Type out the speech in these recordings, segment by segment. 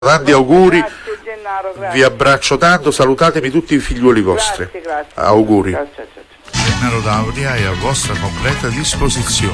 Tanti auguri, Grazie Gennaro, grazie. vi abbraccio tanto, salutatemi tutti i figliuoli vostri. Grazie. Auguri. Ciao. Gennaro D'Auria è a vostra completa disposizione.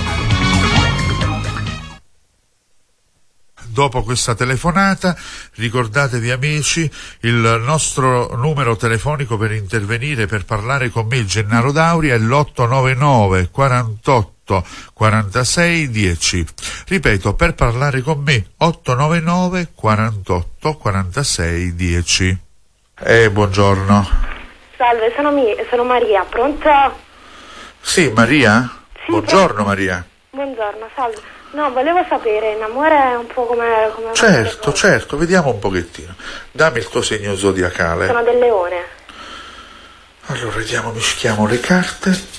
Dopo questa telefonata, ricordatevi amici, il nostro numero telefonico per intervenire, per parlare con me, Gennaro D'Auria, è l'899 48 46 10. Ripeto, per parlare con me, 899 48 46 10. Buongiorno. Salve, sono Maria, pronto? Sì, Maria? Sì, Buongiorno pronto. Maria. Buongiorno, salve. No, volevo sapere, in amore è un po' come Certo, vediamo un pochettino. Dammi il tuo segno zodiacale. Sono del leone. Allora, vediamo, mischiamo le carte.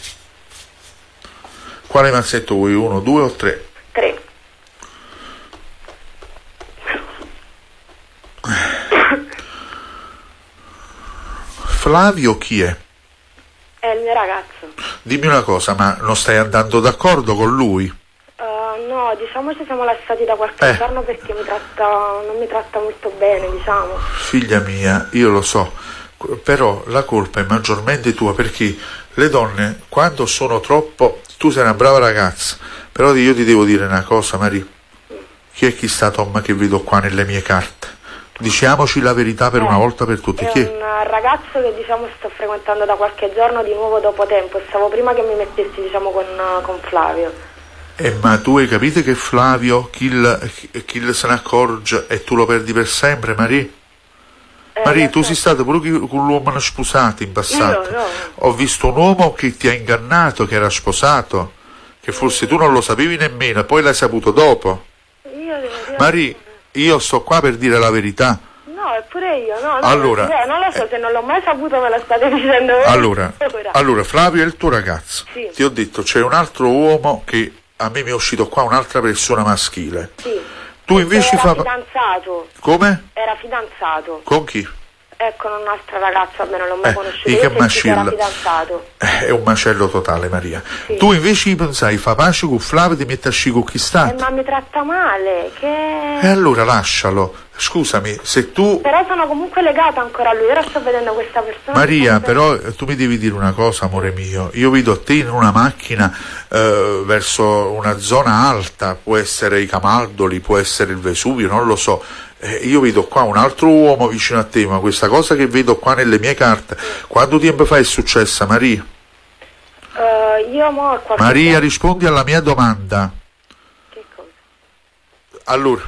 Quale mazzetto vuoi? 1, 2 o 3? 3. Flavio chi è? È il mio ragazzo. Dimmi una cosa, ma non stai andando d'accordo con lui? No, diciamo ci siamo lasciati da qualche giorno perché non mi tratta molto bene, diciamo. Figlia mia, io lo so, però la colpa è maggiormente tua, perché le donne, quando sono troppo... Tu sei una brava ragazza, però io ti devo dire una cosa, Maria. Chi è sta Tom che vedo qua nelle mie carte? Diciamoci la verità per una volta per tutte. Chi è? Un ragazzo che diciamo sto frequentando da qualche giorno di nuovo dopo tempo. Stavo prima che mi mettessi diciamo con Flavio. Ma tu hai capito che Flavio, chi se ne accorge e tu lo perdi per sempre, Maria? Maria, tu sei stata pure con l'uomo sposato in passato. No. Ho visto un uomo che ti ha ingannato, che era sposato, che forse tu non lo sapevi nemmeno, poi l'hai saputo dopo. Io devo dire... Maria, io sto qua per dire la verità. No, eppure io, no. Allora, non lo so, se non l'ho mai saputo me lo state dicendo voi. Allora, Flavio è il tuo ragazzo. Sì. Ti ho detto, c'è un altro uomo che a me mi è uscito qua, un'altra persona maschile. Sì. Tu invece era fidanzato. Come? Era fidanzato. Con chi? Con un'altra ragazza, vabbè, non l'ho mai conosciuto. Che Io sentivo che era macello. fidanzato. È un macello totale, Maria. Sì. Tu invece pensai, fa pace con Flavio e ti metti a sci con chi sta? Ma mi tratta male, che... E allora lascialo. Scusami, se tu... Però sono comunque legata ancora a lui, ora sto vedendo questa persona... Maria, però tu mi devi dire una cosa, amore mio. Io vedo te in una macchina verso una zona alta, può essere i Camaldoli, può essere il Vesuvio, non lo so. Io vedo qua un altro uomo vicino a te, ma questa cosa che vedo qua nelle mie carte, quanto tempo fa è successa, Maria? Io mo Maria, rispondi alla mia domanda. Che cosa? Allora,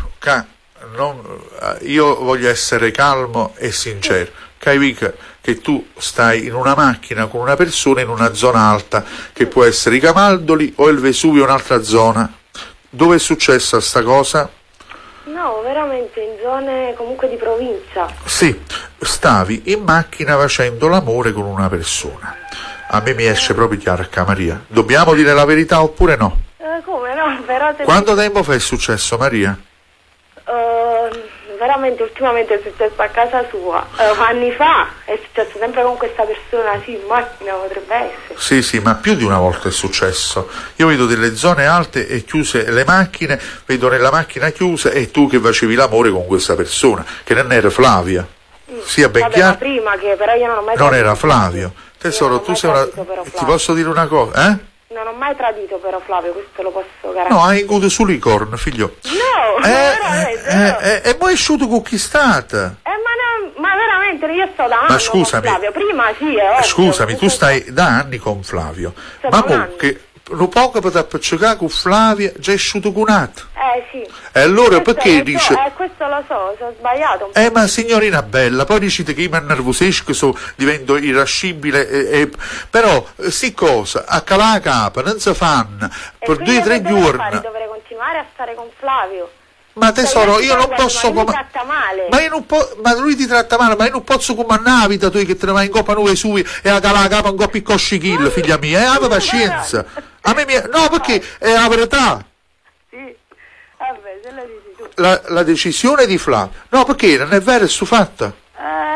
io voglio essere calmo e sincero. Capisci che tu stai in una macchina con una persona in una zona alta, che può essere i Camaldoli o il Vesuvio, un'altra zona. Dove è successa sta cosa? No, veramente in zone comunque di provincia. Sì, stavi in macchina facendo l'amore con una persona. A me mi esce proprio chiaro, Maria. Dobbiamo dire la verità oppure no? Come no? Però Quanto tempo fa è successo, Maria? Veramente ultimamente è successo a casa sua. Anni fa è successo sempre con questa persona, sì, in macchina potrebbe essere. Sì, ma più di una volta è successo. Io vedo delle zone alte e chiuse le macchine, vedo nella macchina chiusa e tu che facevi l'amore con questa persona, che non era Flavia. Sia ben chiaro. Ma prima che però io non ho mai non era Flavio. Tesoro, tu sei una... Ti posso dire una cosa, Non ho mai tradito però Flavio, questo lo posso garantire. No, hai avuto solo i corno, figlio. No, veramente. E poi è uscito conquistata. Ma veramente io sto da anni con Flavio, prima sì, Scusami, tu stai da anni con Flavio. Ma che un poco per appicciare con Flavia già è uscito con un altro. Sì. E allora perché dice... questo lo so, ho sbagliato un po'. Ma signorina bella, poi dicete che io mi innervosisco, divento irascibile, però si cosa, a calà la capa, non si fanno, per 2 o 3 giorni. Dovrei continuare a stare con Flavio. Ma tesoro, io non posso... Ma lui mi tratta male. Ma lui ti tratta male, ma io non posso comandare la vita tu che te ne vai in coppa nuove sui e a calà la capa un coppa i coscichil, figlia mia, abbi pazienza. A me no, perché è la verità. Sì, vabbè, se lo dici tu. La decisione di Flavio. No, perché non è vero, è su fatta. No,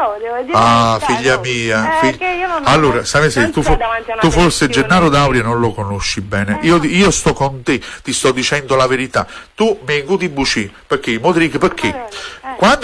so, devo dire. Figlia mia. Che io non allora, tu forse Gennaro D'Auria non lo conosci bene. Io sto con te, ti sto dicendo la verità. Tu mi incudi buci, perché? Perché? Quando